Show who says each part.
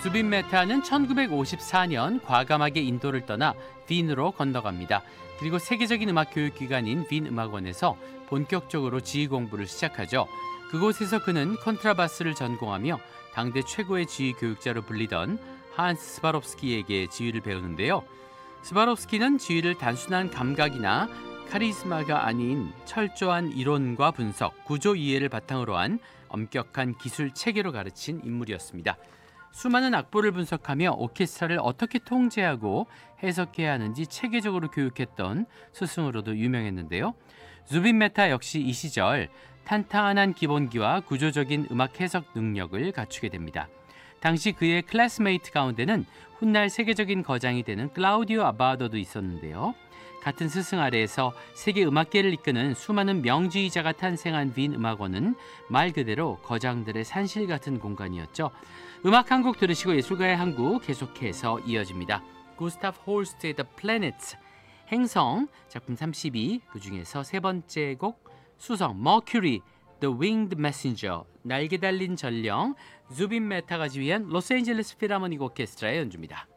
Speaker 1: 주빈 메타는 1954년 과감하게 인도를 떠나 빈으로 건너갑니다. 그리고 세계적인 음악 교육기관인 빈 음악원에서 본격적으로 지휘 공부를 시작하죠. 그곳에서 그는 컨트라바스를 전공하며 당대 최고의 지휘 교육자로 불리던 한스 스바롭스키에게 지휘를 배우는데요. 스바롭스키는 지휘를 단순한 감각이나 카리스마가 아닌 철저한 이론과 분석, 구조 이해를 바탕으로 한 엄격한 기술 체계로 가르친 인물이었습니다. 수많은 악보를 분석하며 오케스트라를 어떻게 통제하고 해석해야 하는지 체계적으로 교육했던 스승으로도 유명했는데요. 주빈 메타 역시 이 시절 탄탄한 기본기와 구조적인 음악 해석 능력을 갖추게 됩니다. 당시 그의 클래스메이트 가운데는 훗날 세계적인 거장이 되는 클라우디오 아바도도 있었는데요. 같은 스승 아래에서 세계 음악계를 이끄는 수많은 명지휘자가 탄생한 빈 음악원은 말 그대로 거장들의 산실 같은 공간이었죠. 음악 한 곡 들으시고 예술가의 한 곡 계속해서 이어집니다. 구스타프 홀스트의 The Planets, 행성, 작품 32, 그중에서 세 번째 곡 수성, Mercury, The Winged Messenger, 날개 달린 전령, 주빈 메타가 지휘한 로스앤젤레스 필하모닉 오케스트라의 연주입니다.